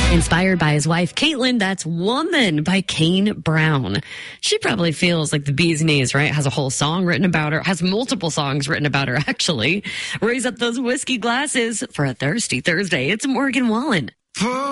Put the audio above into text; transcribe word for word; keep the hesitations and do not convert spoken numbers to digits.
Inspired by his wife, Caitlin, that's Woman by Kane Brown. She probably feels like the bee's knees, right? Has a whole song written about her, has multiple songs written about her, actually. Raise up those whiskey glasses for a Thirsty Thursday. It's Morgan Wallen.